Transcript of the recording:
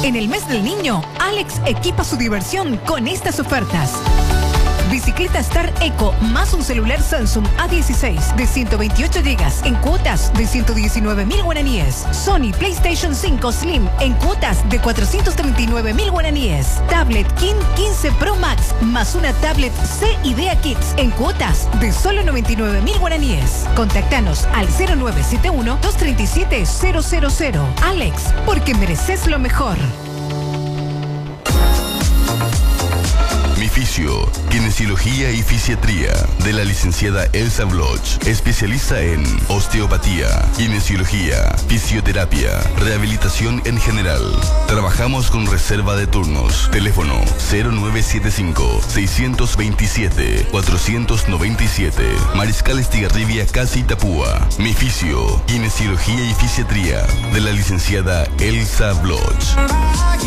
En el mes del niño, Alex equipa su diversión con estas ofertas. Bicicleta Star Eco más un celular Samsung A16 de 128 GB en cuotas de 119.000 guaraníes. Sony PlayStation 5 Slim en cuotas de 439.000 guaraníes. Tablet King 15 Pro Max más una tablet C Idea Kids en cuotas de solo 99.000 guaraníes. Contactanos al 0971-237-000. Alex, porque mereces lo mejor. Mi Fisio, Kinesiología y Fisiatría, de la licenciada Elsa Bloch, especialista en osteopatía, kinesiología, fisioterapia, rehabilitación en general. Trabajamos con reserva de turnos. Teléfono 0975-627-497. Mariscal Estigarribia, casi Itapúa. Mi Fisio, Kinesiología y Fisiatría, de la licenciada Elsa Bloch.